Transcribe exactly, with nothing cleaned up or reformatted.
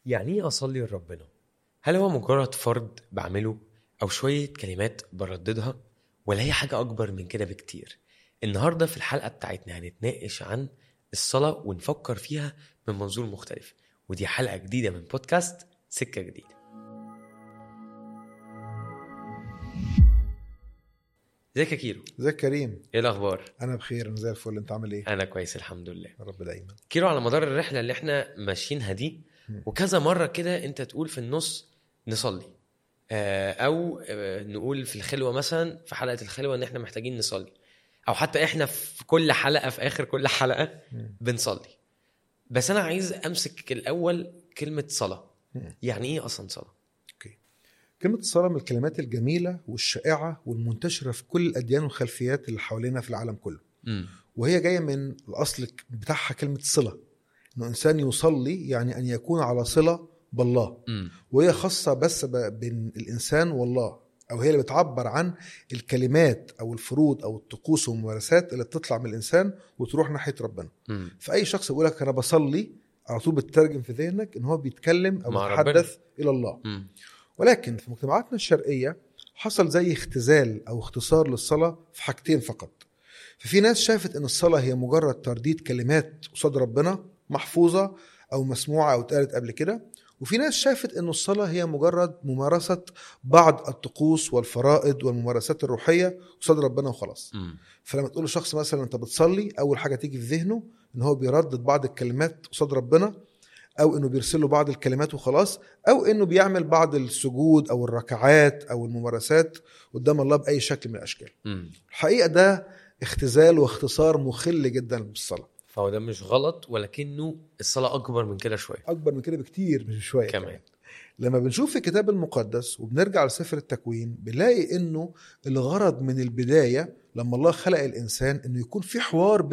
يعني ايه اصلي لربنا؟ هل هو مجرد فرض بعمله او شوية كلمات برددها، ولا هي حاجة اكبر من كده بكتير؟ النهاردة في الحلقة بتاعتنا هنتناقش عن الصلاة ونفكر فيها من منظور مختلف، ودي حلقة جديدة من بودكاست سكة جديدة. ازيك يا كيرو؟ ازيك كريم؟ ايه الاخبار؟ انا بخير، انا زي الفل. انت عامل ايه؟ انا كويس الحمد لله يا رب دايما. كيرو، على مدار الرحلة اللي احنا ماشيينها دي وكذا مرة كده انت تقول في النص نصلي، او نقول في الخلوة مثلا، في حلقة الخلوة ان احنا محتاجين نصلي، او حتى احنا في كل حلقة في اخر كل حلقة بنصلي. بس انا عايز امسك الاول كلمة صلاة. يعني ايه اصلا صلاة؟ اوكي. كلمة الصلاة من الكلمات الجميلة والشائعة والمنتشرة في كل الأديان والخلفيات اللي حوالينا في العالم كله. م. وهي جاية من الأصل بتاعها كلمة صلة، إنه إنسان يصلي يعني أن يكون على صلة بالله. م. وهي خاصة بس بين الإنسان والله، أو هي اللي بتعبر عن الكلمات أو الفروض أو الطقوس والممارسات اللي بتطلع من الإنسان وتروح ناحية ربنا. م. فأي شخص يقولك أنا بصلي، على طول بتترجم في ذهنك إن هو بيتكلم أو يتحدث إلى الله. م. ولكن في مجتمعاتنا الشرقية حصل زي اختزال أو اختصار للصلاة في حاجتين فقط. ففي ناس شافت أن الصلاة هي مجرد ترديد كلمات قصاد ربنا محفوظة أو مسموعة أو اتقالت قبل كده، وفي ناس شافت أن الصلاة هي مجرد ممارسة بعض الطقوس والفرائض والممارسات الروحية قصاد ربنا وخلاص. م. فلما تقول لشخص مثلا أنت بتصلي، أول حاجة تيجي في ذهنه أن هو بيردد بعض الكلمات قصاد ربنا، أو إنه بيرسله بعض الكلمات وخلاص، أو إنه بيعمل بعض السجود أو الركعات أو الممارسات قدام الله بأي شكل من الأشكال. م. الحقيقة ده اختزال واختصار مخل جدا بالصلاة. فهو ده مش غلط، ولكنه الصلاة أكبر من كده شوية، أكبر من كده بكتير، مش شوية كمان. كمان لما بنشوف في الكتاب المقدس وبنرجع لسفر التكوين بنلاقي إنه الغرض من البداية لما الله خلق الإنسان إنه يكون في حوار